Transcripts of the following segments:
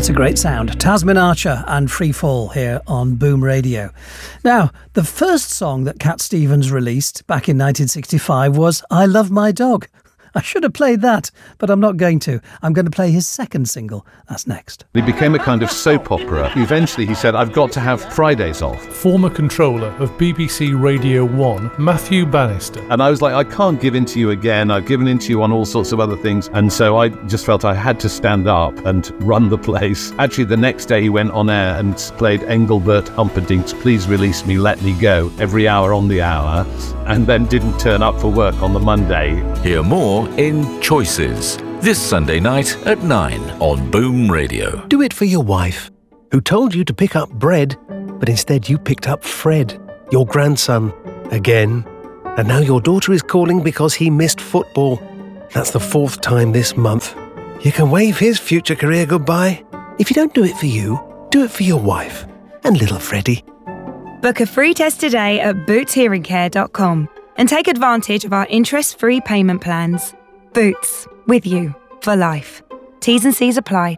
That's a great sound. Tasmin Archer and Free Fall here on Boom Radio. Now, the first song that Cat Stevens released back in 1965 was I Love My Dog. I should have played that, but I'm not going to. I'm going to play his second single. That's next. He became a kind of soap opera. Eventually he said, I've got to have Fridays off. Former controller of BBC Radio 1, Matthew Bannister. And I was like, I can't give in to you again. I've given in to you on all sorts of other things. And so I just felt I had to stand up and run the place. Actually, the next day he went on air and played Engelbert Humperdinck's Please Release Me, Let Me Go every hour on the hour, and then didn't turn up for work on the Monday. Hear more in Choices this Sunday night at 9 on Boom Radio. Do it for your wife, who told you to pick up bread, but instead you picked up Fred, your grandson, again. And now your daughter is calling because he missed football. That's the 4th time this month. You can wave his future career goodbye. If you don't do it for you, do it for your wife and little Freddie. Book a free test today at bootshearingcare.com and take advantage of our interest-free payment plans. Boots, with you for life. T's and C's apply.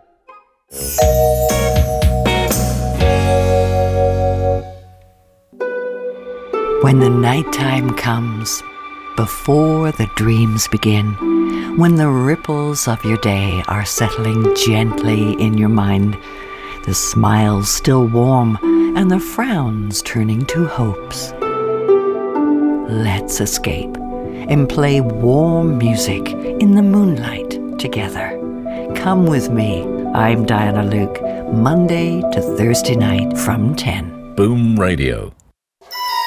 When the nighttime comes, before the dreams begin, when the ripples of your day are settling gently in your mind, the smiles still warm and the frowns turning to hopes. Let's escape and play warm music in the moonlight together. Come with me. I'm Diana Luke, Monday to Thursday night from 10. Boom Radio.